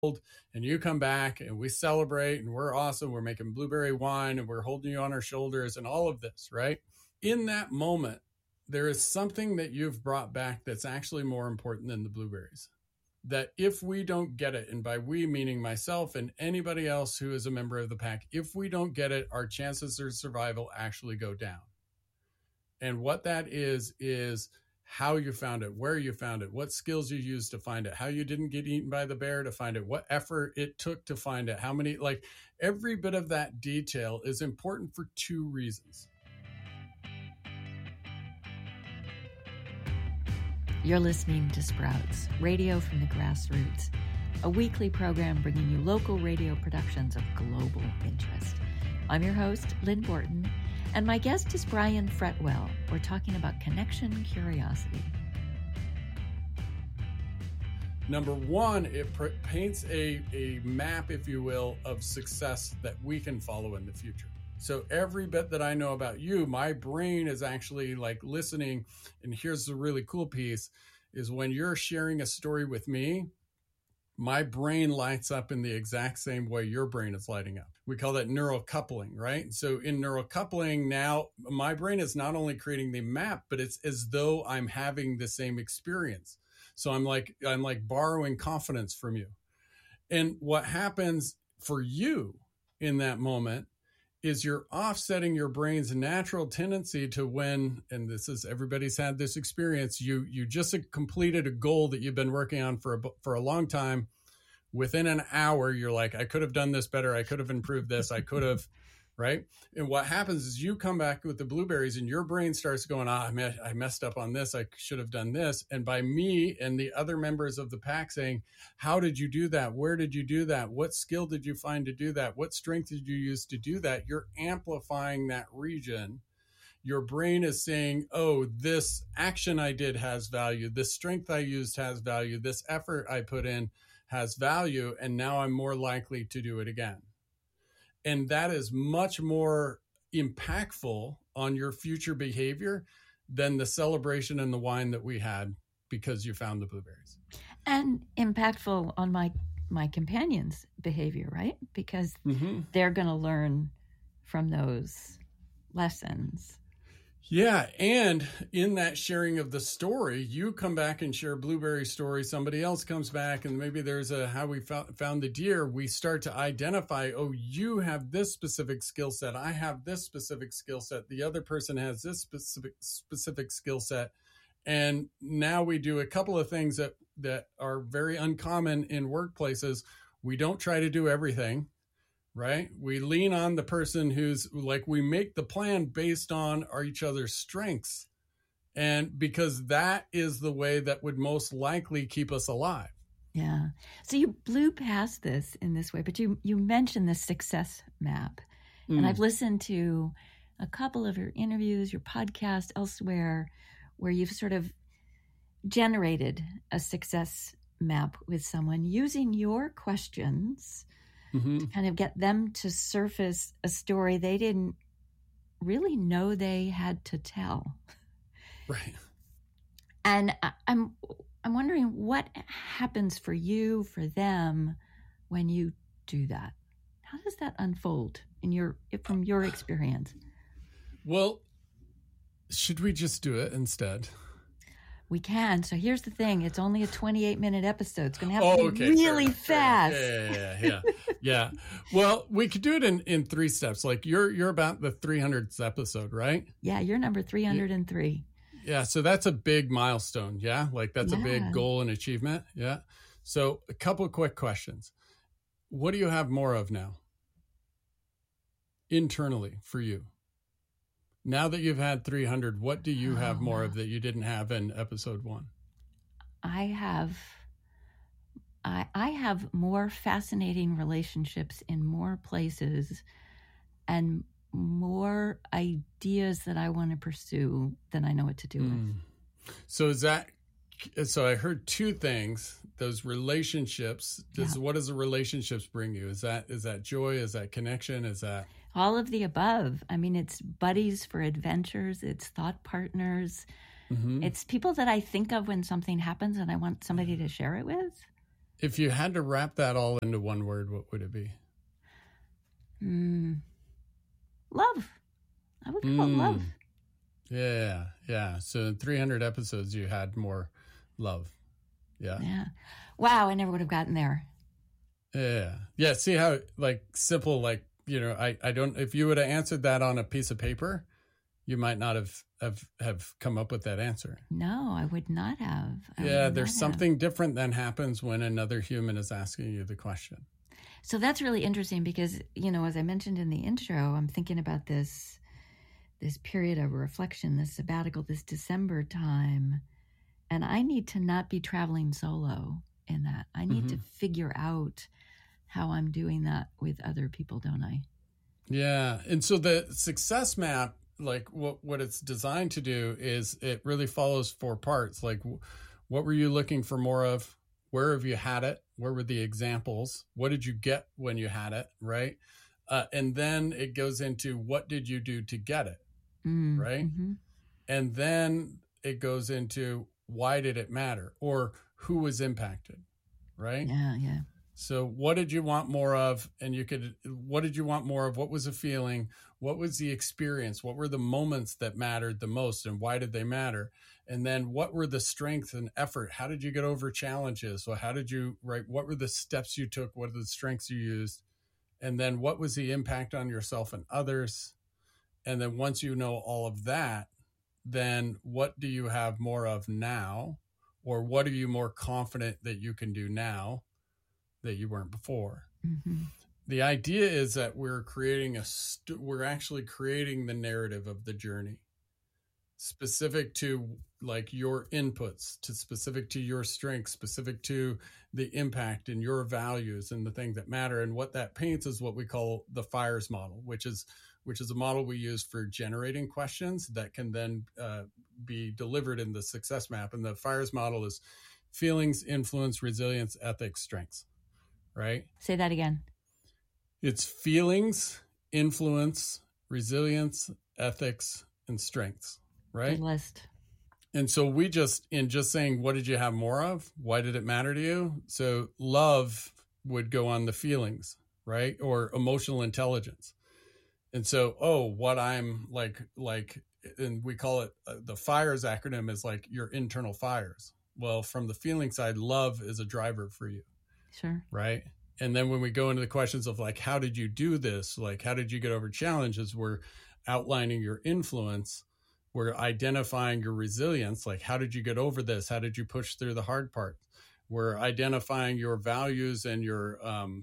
and you come back and we celebrate and we're awesome. We're making blueberry wine and we're holding you on our shoulders and all of this, right? In that moment, there is something that you've brought back that's actually more important than the blueberries. That if we don't get it, and by we meaning myself and anybody else who is a member of the pack, if we don't get it, our chances of survival actually go down. And what that is how you found it, where you found it, what skills you used to find it, how you didn't get eaten by the bear to find it, what effort it took to find it, how many, like every bit of that detail is important for two reasons. You're listening to Sprouts, radio from the grassroots, a weekly program bringing you local radio productions of global interest. I'm your host, Lynn Borton, and my guest is Brian Fretwell. We're talking about connection curiosity. Number one, it paints a map, if you will, of success that we can follow in the future. So every bit that I know about you, my brain is actually like listening. And here's the really cool piece is when you're sharing a story with me, my brain lights up in the exact same way your brain is lighting up. We call that neural coupling, right? So in neural coupling now, my brain is not only creating the map, but it's as though I'm having the same experience. So I'm like borrowing confidence from you. And what happens for you in that moment is you're offsetting your brain's natural tendency to when, and this is, everybody's had this experience, you just completed a goal that you've been working on for a long time. Within an hour, you're like, I could have done this better. I could have improved this. I could have, right? And what happens is you come back with the blueberries and your brain starts going, I messed up on this. I should have done this. And by me and the other members of the pack saying, how did you do that? Where did you do that? What skill did you find to do that? What strength did you use to do that? You're amplifying that region. Your brain is saying, oh, this action I did has value. This strength I used has value. This effort I put in has value. And now I'm more likely to do it again. And that is much more impactful on your future behavior than the celebration and the wine that we had because you found the blueberries. And impactful on my companions' behavior, right? Because they're going to learn from those lessons. Yeah. And in that sharing of the story, you come back and share a blueberry story. Somebody else comes back and maybe there's how we found the deer. We start to identify, oh, you have this specific skill set. I have this specific skill set. The other person has this specific skill set. And now we do a couple of things that are very uncommon in workplaces. We don't try to do everything. Right? We lean on the person who's like, we make the plan based on each other's strengths. And because that is the way that would most likely keep us alive. Yeah. So you blew past this in this way, but you mentioned the success map. And I've listened to a couple of your interviews, your podcast elsewhere, where you've sort of generated a success map with someone using your questions to kind of get them to surface a story they didn't really know they had to tell. Right. And I'm wondering what happens for you, for them, when you do that. How does that unfold from your experience? Well, should we just do it instead? We can. So here's the thing. It's only a 28-minute episode. It's going to have to be really fast. Yeah. Well, we could do it in 3 steps. Like you're about the 300th episode, right? Yeah, you're number 303. Yeah, so that's a big milestone. Yeah, like that's a big goal and achievement. Yeah. So a couple of quick questions. What do you have more of now? Internally for you? Now that you've had 300, what do you have more of that you didn't have in episode 1? I have more fascinating relationships in more places and more ideas that I want to pursue than I know what to do with. So I heard 2 things. Those relationships, what does the relationships bring you? Is that joy? Is that connection? Is that all of the above? I mean, it's buddies for adventures. It's thought partners. It's people that I think of when something happens and I want somebody to share it with. If you had to wrap that all into one word, what would it be? Love. I would call it love. Yeah. Yeah. So in 300 episodes, you had more love. Yeah. Yeah. Wow. I never would have gotten there. Yeah. Yeah. See how like simple, like, I don't, if you would have answered that on a piece of paper, you might not have come up with that answer. No, I would not have. There's something different than happens when another human is asking you the question. So that's really interesting because, as I mentioned in the intro, I'm thinking about this period of reflection, this sabbatical, this December time. And I need to not be traveling solo in that. I need to figure out how I'm doing that with other people, don't I? Yeah. And so the success map, like what it's designed to do is it really follows 4 parts. Like, what were you looking for more of? Where have you had it? Where were the examples? What did you get when you had it? Right. And then it goes into what did you do to get it? Right. And then it goes into why did it matter or who was impacted? Right. Yeah. So what did you want more of? And what did you want more of? What was the feeling? What was the experience? What were the moments that mattered the most and why did they matter? And then what were the strengths and effort? How did you get over challenges? So what were the steps you took? What are the strengths you used? And then what was the impact on yourself and others? And then once you know all of that, then what do you have more of now? Or what are you more confident that you can do now that you weren't before? The idea is that we're actually creating the narrative of the journey specific to like your inputs, specific to your strengths, specific to the impact and your values and the things that matter. And what that paints is what we call the FIRES model, which is a model we use for generating questions that can then be delivered in the success map. And the FIRES model is feelings, influence, resilience, ethics, strengths. Right? Say that again. It's feelings, influence, resilience, ethics, and strengths. Right? Good list. And so in just saying, what did you have more of? Why did it matter to you? So love would go on the feelings, right? Or emotional intelligence. And so, what I'm like, and we call it the FIRES acronym is like your internal fires. Well, from the feeling side, love is a driver for you. Sure. Right. And then when we go into the questions of like, how did you do this? Like, how did you get over challenges? We're outlining your influence. We're identifying your resilience. Like, how did you get over this? How did you push through the hard part? We're identifying your values and your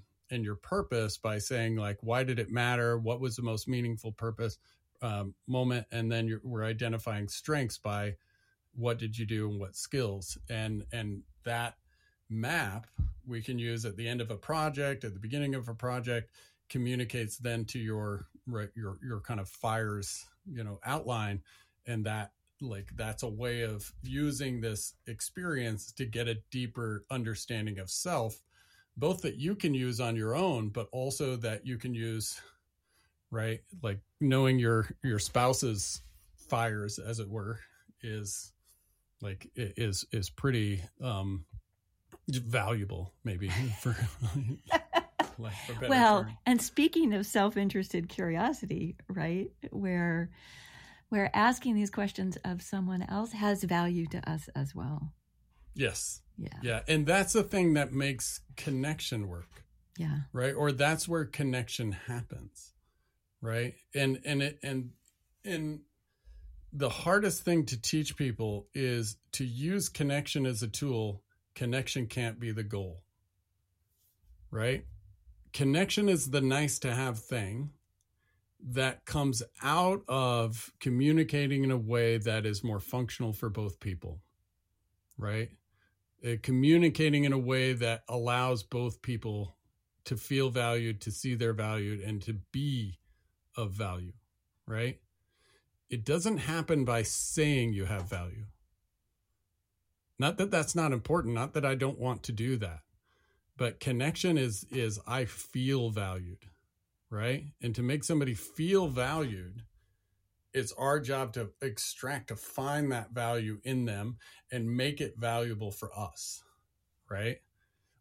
purpose by saying like, why did it matter? What was the most meaningful purpose moment? And then we're identifying strengths by what did you do and what skills, and that map we can use at the end of a project, at the beginning of a project, communicates then to your kind of FIRES, outline. And that's a way of using this experience to get a deeper understanding of self, both that you can use on your own, but also that you can use, right? Like knowing your spouse's FIRES, as it were, is pretty valuable, maybe for well term. And speaking of self-interested curiosity, right, where asking these questions of someone else has value to us as well. Yes. Yeah. And that's the thing that makes connection work. Yeah. Right. Or that's where connection happens. Right. And the hardest thing to teach people is to use connection as a tool. Connection can't be the goal, right? Connection is the nice to have thing that comes out of communicating in a way that is more functional for both people, right? Communicating in a way that allows both people to feel valued, to see they're valued, and to be of value, right? It doesn't happen by saying you have value. Not that that's not important, not that I don't want to do that, but connection is I feel valued, right? And to make somebody feel valued, it's our job to find that value in them and make it valuable for us, right?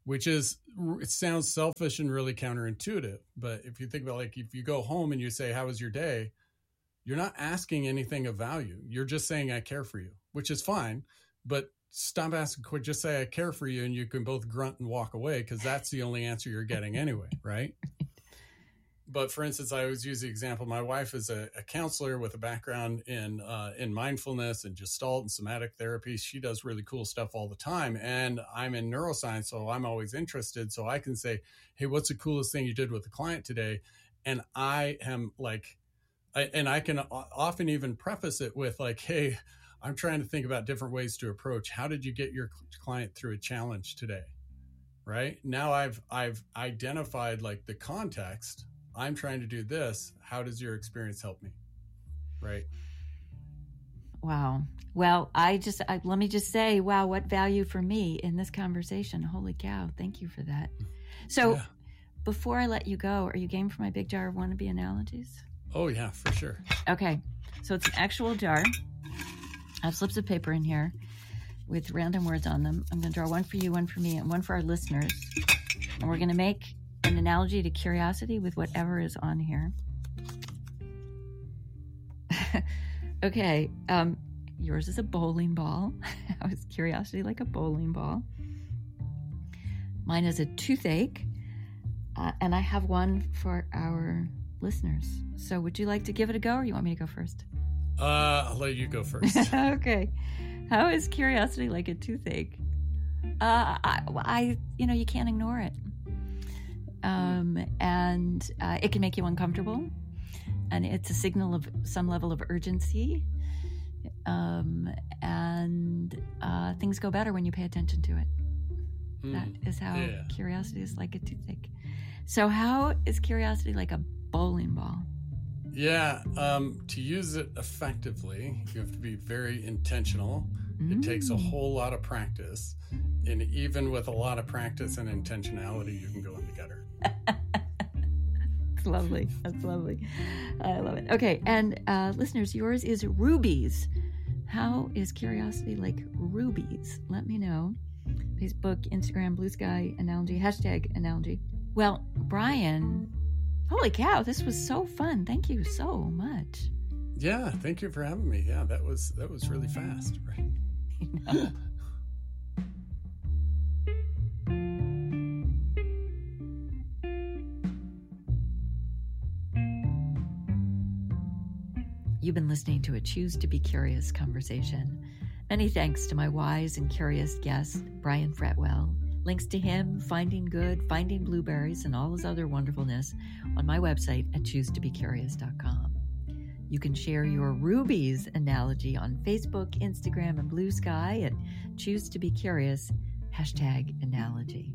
which is, it sounds selfish and really counterintuitive. But if you think about, like, if you go home and you say, how was your day? You're not asking anything of value. You're just saying, I care for you, which is fine. But stop asking, just say, I care for you. And you can both grunt and walk away, because that's the only answer you're getting anyway, right? But for instance, I always use the example, my wife is a counselor with a background in mindfulness and Gestalt and somatic therapy. She does really cool stuff all the time. And I'm in neuroscience, so I'm always interested. So I can say, hey, what's the coolest thing you did with a client today? And I am like, I can often even preface it with like, hey, I'm trying to think about different ways to approach. How did you get your client through a challenge today? Right now, I've identified like the context. I'm trying to do this. How does your experience help me? Right. Wow. Well, let me just say, wow, what value for me in this conversation. Holy cow. Thank you for that. So before I let you go, are you game for my big jar of wannabe analogies? Oh yeah, for sure. Okay. So it's an actual jar. I have slips of paper in here with random words on them. I'm going to draw one for you, one for me, and one for our listeners. And we're going to make an analogy to curiosity with whatever is on here. Okay. Yours is a bowling ball. How is curiosity like a bowling ball? Mine is a toothache. And I have one for our listeners. So would you like to give it a go, or you want me to go first? I'll let you go first. Okay. How is curiosity like a toothache? You can't ignore it. And it can make you uncomfortable, and it's a signal of some level of urgency. And things go better when you pay attention to it. That is how curiosity is like a toothache. So how is curiosity like a bowling ball? Yeah. To use it effectively, you have to be very intentional. It takes a whole lot of practice. And even with a lot of practice and intentionality, you can go in together. It's lovely. That's lovely. I love it. Okay. And listeners, yours is rubies. How is curiosity like rubies? Let me know. Facebook, Instagram, Blue Sky Analogy, #analogy. Well, Brian, holy cow, this was so fun. Thank you so much. Yeah, thank you for having me. Yeah, that was really fast, right? I know. You've been listening to a Choose to Be Curious conversation. Many thanks to my wise and curious guest, Brian Fretwell. Links to him, Finding Good, Finding Blueberries, and all his other wonderfulness on my website at choosetobecurious.com. You can share your rubies analogy on Facebook, Instagram, and Blue Sky at Choose to Be Curious, #analogy.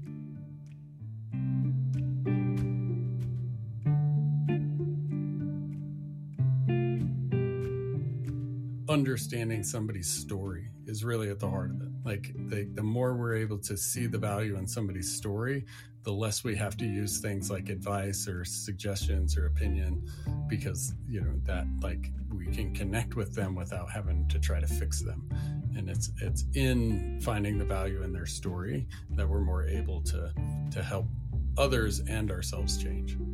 Understanding somebody's story is really at the heart of it. Like the more we're able to see the value in somebody's story, the less we have to use things like advice or suggestions or opinion, because that like we can connect with them without having to try to fix them. And it's in finding the value in their story that we're more able to help others and ourselves change.